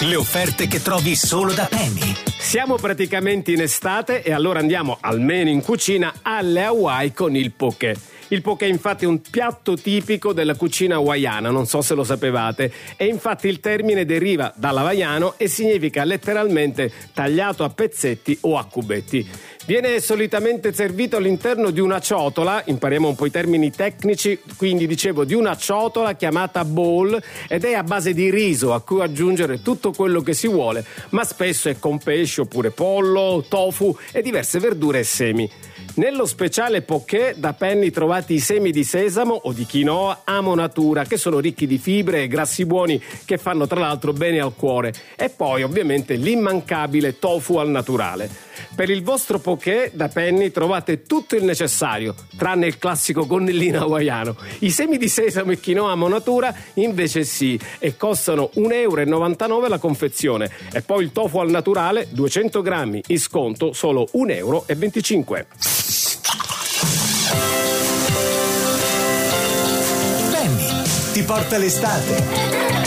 Le offerte che trovi solo da Penny. Siamo praticamente in estate e allora andiamo, almeno in cucina, alle Hawaii con il poké. Il poké infatti è un piatto tipico della cucina hawaiana, non so se lo sapevate, e infatti il termine deriva dall'hawaiano e significa letteralmente tagliato a pezzetti o a cubetti. Viene solitamente servito all'interno di una ciotola, impariamo un po' i termini tecnici, quindi dicevo di una ciotola chiamata bowl, ed è a base di riso a cui aggiungere tutto quello che si vuole, ma spesso è con pesce oppure pollo, tofu e diverse verdure e semi. Nello speciale poké da Penny trovate i semi di sesamo o di quinoa Amo Natura, che sono ricchi di fibre e grassi buoni che fanno tra l'altro bene al cuore, e poi ovviamente l'immancabile tofu al naturale. Per il vostro poké da Penny trovate tutto il necessario, tranne il classico gonnellino hawaiano. I semi di sesamo e quinoa Amo Natura invece sì, e costano 1,99 € la confezione, e poi il tofu al naturale 200 grammi in sconto solo 1,25 €. Penny ti porta l'estate.